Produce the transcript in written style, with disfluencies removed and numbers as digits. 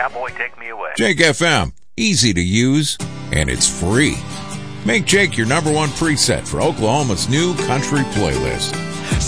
Cowboy, take me away. Jake FM, easy to use, and it's free. Make Jake your number one preset for Oklahoma's new country playlist.